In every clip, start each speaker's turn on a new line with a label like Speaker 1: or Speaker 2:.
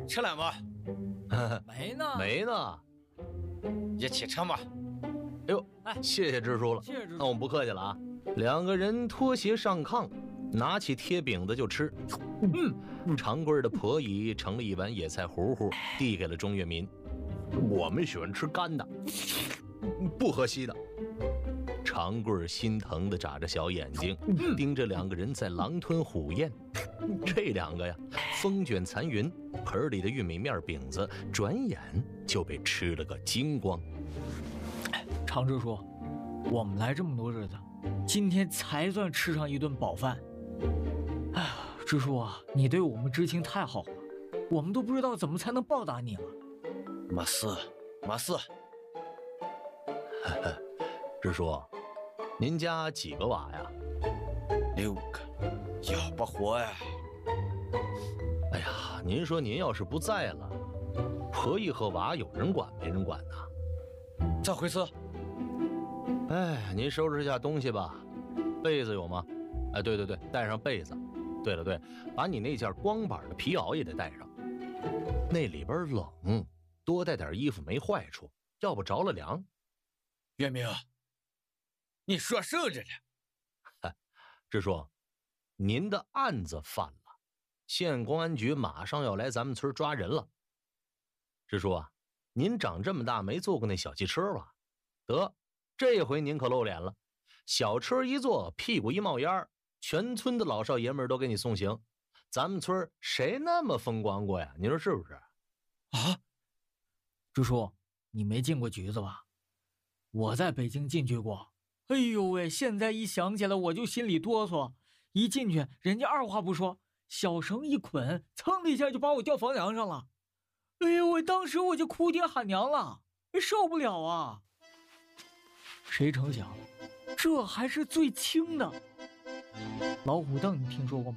Speaker 1: 吃了吗？
Speaker 2: 没呢，
Speaker 3: 没呢。
Speaker 1: 一起吃吧。
Speaker 3: 哎呦，谢谢支书了。
Speaker 2: 谢谢支书。
Speaker 3: 那我们不客气了啊。两个人脱鞋上炕，拿起贴饼子就吃。长贵的婆姨盛了一碗野菜糊糊，递给了钟跃民。我们喜欢吃干的，不喝稀的。长贵心疼地眨着小眼睛，盯着两个人在狼吞虎咽。这两个呀，风卷残云，盆里的玉米面饼子转眼就被吃了个精光。
Speaker 2: 常支书，我们来这么多日子，今天才算吃上一顿饱饭。哎呀，支书啊，你对我们知青太好了，我们都不知道怎么才能报答你了。
Speaker 1: 没事，没事。
Speaker 3: 支书，您家几个娃呀
Speaker 1: ？6个，要不活呀？
Speaker 3: 哎呀，您说您要是不在了，婆姨和娃有人管没人管呢？
Speaker 1: 咋回事？
Speaker 3: 哎，您收拾一下东西吧。被子有吗？哎，对，带上被子。对了，把你那件光板的皮袄也得带上，那里边冷，多带点衣服没坏处，要不着了凉。
Speaker 1: 月明，你说受着了。
Speaker 3: 支书，您的案子犯了，县公安局马上要来咱们村抓人了。支书啊，您长这么大没坐过那小汽车吧？得，这回您可露脸了。小车一坐，屁股一冒烟，全村的老少爷们都给你送行。咱们村谁那么风光过呀？你说是不是？
Speaker 1: 啊，
Speaker 2: 支书，你没进过局子吧？我在北京进去过。哎呦喂，现在一想起来我就心里哆嗦。一进去，人家二话不说，小绳一捆，噌的一下就把我吊房梁上了。哎呦喂，当时我就哭爹喊娘了，受不了啊！谁成想，这还是最轻的。老虎凳你听说过吗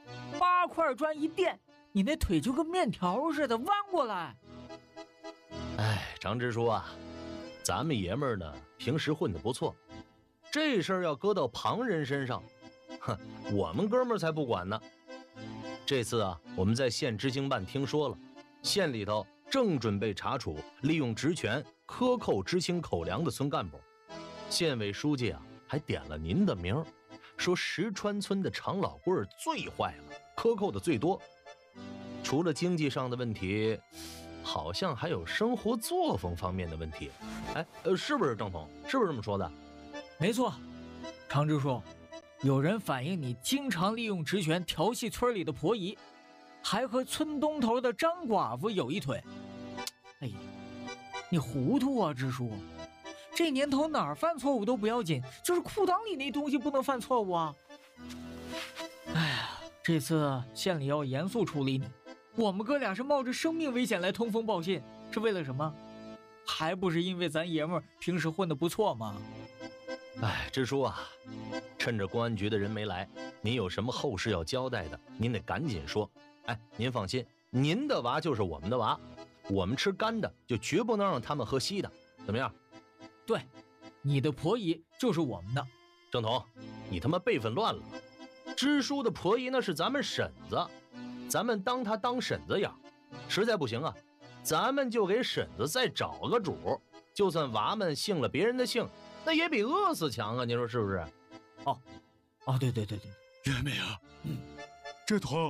Speaker 2: ？8块砖一垫，你那腿就跟面条似的弯过来。
Speaker 3: 哎，张支书啊，咱们爷们儿呢，平时混得不错，这事儿要搁到旁人身上，我们哥们儿才不管呢。这次啊，我们在县知青办听说了，县里头正准备查处利用职权克扣知青口粮的村干部。县委书记啊，还点了您的名，说石川村的常老贵最坏了，克扣的最多。除了经济上的问题，好像还有生活作风方面的问题。哎，是不是郑总？是不是这么说的？
Speaker 2: 没错，常支书，有人反映你经常利用职权调戏村里的婆姨，还和村东头的张寡妇有一腿。哎呀，你糊涂啊，支书！这年头哪儿犯错误都不要紧，就是裤裆里那东西不能犯错误啊！哎呀，这次县里要严肃处理你，我们哥俩是冒着生命危险来通风报信，是为了什么？还不是因为咱爷们儿平时混得不错吗？
Speaker 3: 哎，支书啊，趁着公安局的人没来，您有什么后事要交代的，您得赶紧说。哎，您放心，您的娃就是我们的娃，我们吃干的就绝不能让他们喝稀的，怎么样？
Speaker 2: 对，你的婆姨就是我们的。
Speaker 3: 郑彤，你他妈辈分乱了。支书的婆姨那是咱们婶子，咱们当她当婶子养，实在不行啊，咱们就给婶子再找个主，就算娃们姓了别人的姓，那也比饿死强啊，你说是不是？
Speaker 2: 对，
Speaker 1: 月明，郑彤，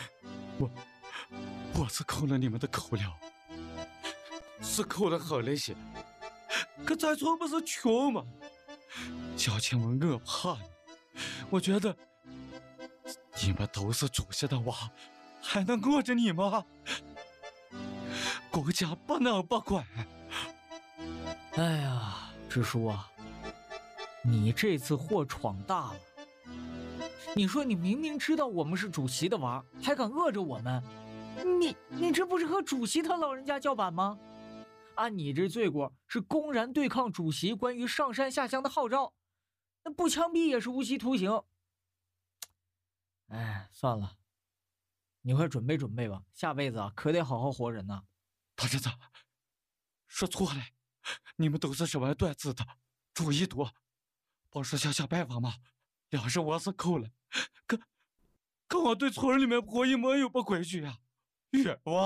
Speaker 1: 我是扣了你们的口粮，是扣了好那些，可咱村不是穷吗？小青们我怕你，我觉得你们都是主席的娃，还能饿着你吗？国家不能不管。
Speaker 2: 哎呀，支书啊，你这次祸闯大了。你说你明明知道我们是主席的娃，还敢饿着我们，你这不是和主席他老人家叫板吗？按你这罪过是公然对抗主席关于上山下乡的号召，那不枪毙也是无期徒刑。哎，算了，你快准备准备吧，下辈子啊可得好好活人呐。
Speaker 1: 大侄子，说错了，你们都是什么段子的，主意多，不是想想办法吗？要是我是扣了，可我对村里面婆姨没有不规矩呀，冤枉。